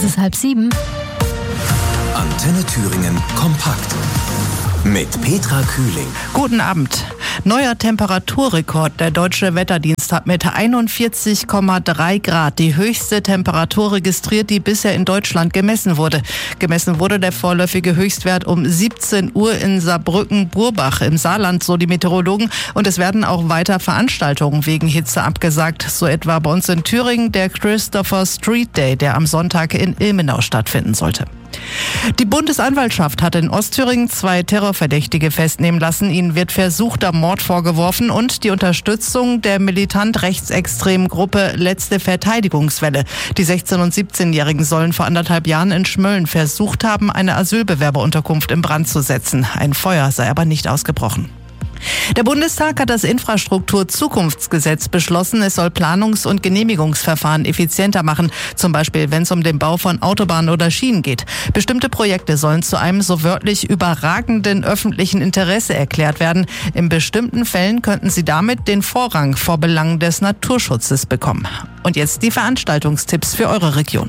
ist 6:30. Antenne Thüringen kompakt. Mit Petra Kühling. Guten Abend. Neuer Temperaturrekord. Der Deutsche Wetterdienst hat mit 41,3 Grad die höchste Temperatur registriert, die bisher in Deutschland gemessen wurde. Gemessen wurde der vorläufige Höchstwert um 17 Uhr in Saarbrücken-Burbach im Saarland, so die Meteorologen. Und es werden auch weiter Veranstaltungen wegen Hitze abgesagt. So etwa bei uns in Thüringen der Christopher Street Day, der am Sonntag in Ilmenau stattfinden sollte. Die Bundesanwaltschaft hat in Ostthüringen 2 Terrorverdächtige festnehmen lassen. Ihnen wird versuchter Mord vorgeworfen und die Unterstützung der militant rechtsextremen Gruppe Letzte Verteidigungswelle. Die 16- und 17-Jährigen sollen vor 1,5 Jahren in Schmölln versucht haben, eine Asylbewerberunterkunft in Brand zu setzen. Ein Feuer sei aber nicht ausgebrochen. Der Bundestag hat das Infrastrukturzukunftsgesetz beschlossen. Es soll Planungs- und Genehmigungsverfahren effizienter machen, zum Beispiel wenn es um den Bau von Autobahnen oder Schienen geht. Bestimmte Projekte sollen zu einem so wörtlich überragenden öffentlichen Interesse erklärt werden. In bestimmten Fällen könnten sie damit den Vorrang vor Belangen des Naturschutzes bekommen. Und jetzt die Veranstaltungstipps für eure Region.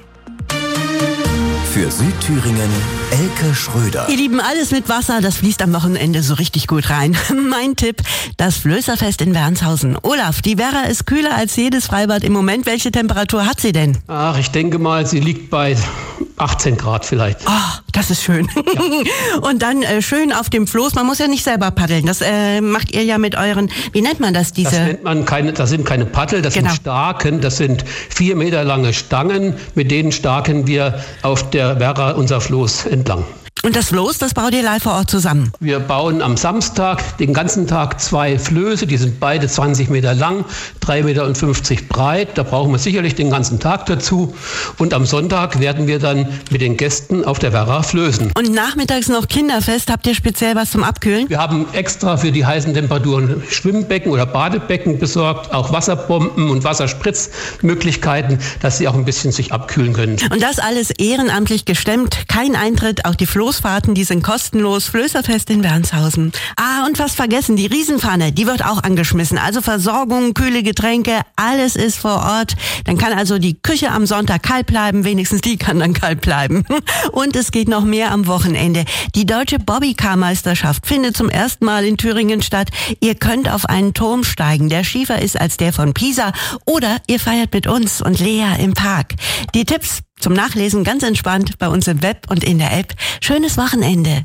Für Südthüringen Elke Schröder. Ihr Lieben, alles mit Wasser, das fließt am Wochenende so richtig gut rein. Mein Tipp, das Flößerfest in Wernshausen. Olaf, die Werra ist kühler als jedes Freibad im Moment. Welche Temperatur hat sie denn? Ach, ich denke mal, sie liegt bei 18 Grad vielleicht. Oh, das ist schön. Ja. Und dann schön auf dem Floß. Man muss ja nicht selber paddeln. Das macht ihr ja mit euren, wie nennt man das? Das nennt man das sind keine Paddel, das sind Staken. Das sind 4 Meter lange Stangen. Mit denen staken wir auf der Werra unser Floß entlang. Und das Floß, das baut ihr live vor Ort zusammen? Wir bauen am Samstag den ganzen Tag 2 Flöße, die sind beide 20 Meter lang, 3,50 Meter breit. Da brauchen wir sicherlich den ganzen Tag dazu. Und am Sonntag werden wir dann mit den Gästen auf der Werra flößen. Und nachmittags noch Kinderfest. Habt ihr speziell was zum Abkühlen? Wir haben extra für die heißen Temperaturen Schwimmbecken oder Badebecken besorgt, auch Wasserbomben und Wasserspritzmöglichkeiten, dass sie auch ein bisschen sich abkühlen können. Und das alles ehrenamtlich gestemmt. Kein Eintritt, auch die Floßfahrten, die sind kostenlos. Flößerfest in Wernshausen. Und fast vergessen, die Riesenpfanne, die wird auch angeschmissen. Also Versorgung, kühle Getränke, alles ist vor Ort. Dann kann also die Küche am Sonntag kalt bleiben, wenigstens die kann dann kalt bleiben. Und es geht noch mehr am Wochenende. Die Deutsche Bobbycar-Meisterschaft findet zum ersten Mal in Thüringen statt. Ihr könnt auf einen Turm steigen, der schiefer ist als der von Pisa. Oder ihr feiert mit uns und Lea im Park. Die Tipps zum Nachlesen ganz entspannt bei uns im Web und in der App. Schönes Wochenende.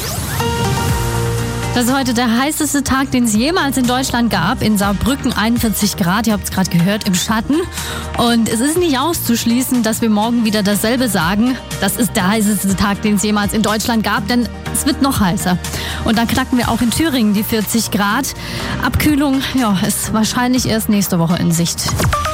Das ist heute der heißeste Tag, den es jemals in Deutschland gab. In Saarbrücken 41 Grad, ihr habt es gerade gehört, im Schatten. Und es ist nicht auszuschließen, dass wir morgen wieder dasselbe sagen. Das ist der heißeste Tag, den es jemals in Deutschland gab, denn es wird noch heißer. Und dann knacken wir auch in Thüringen die 40 Grad. Abkühlung, ist wahrscheinlich erst nächste Woche in Sicht.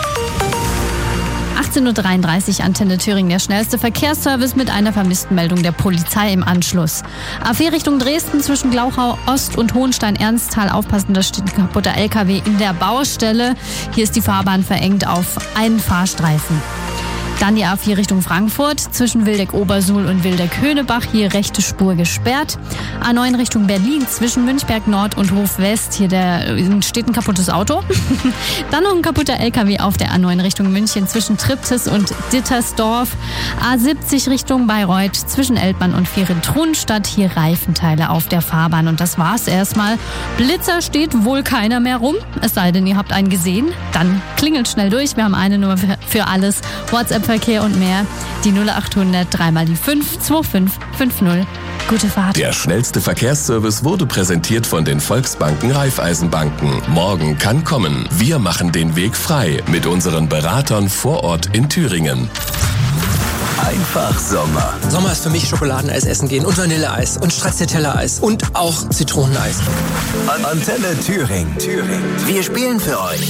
18:33 Uhr, Antenne Thüringen, der schnellste Verkehrsservice mit einer Vermisstenmeldung der Polizei im Anschluss. A4 Richtung Dresden zwischen Glauchau Ost und Hohenstein-Ernsthal. Aufpassen, da steht ein kaputter LKW in der Baustelle. Hier ist die Fahrbahn verengt auf einen Fahrstreifen. Dann die A4 Richtung Frankfurt zwischen Wildeck-Obersuhl und Wildeck-Höhnebach. Hier rechte Spur gesperrt. A9 Richtung Berlin zwischen Münchberg Nord und Hof West. Hier steht ein kaputtes Auto. Dann noch ein kaputter LKW auf der A9 Richtung München zwischen Triptis und Dittersdorf. A70 Richtung Bayreuth zwischen Eltmann und Virentrunstadt. Hier Reifenteile auf der Fahrbahn. Und das war's erstmal. Blitzer steht wohl keiner mehr rum. Es sei denn, ihr habt einen gesehen. Dann klingelt schnell durch. Wir haben eine Nummer für alles. WhatsApp-Verkehr und mehr. Die 0800 3 die 5 2550. Gute Fahrt. Der schnellste Verkehrsservice wurde präsentiert von den Volksbanken Raiffeisenbanken. Morgen kann kommen. Wir machen den Weg frei mit unseren Beratern vor Ort in Thüringen. Einfach Sommer. Sommer ist für mich Schokoladeneis essen gehen und Vanilleeis und Stracciatella-Eis und auch Zitroneneis. Antenne Thüringen. Wir spielen für euch.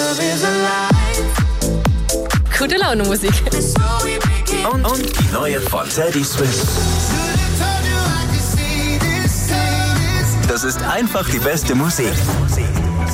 Gute Laune Musik. Und die neue von Teddy Swift. Das ist einfach die beste Musik.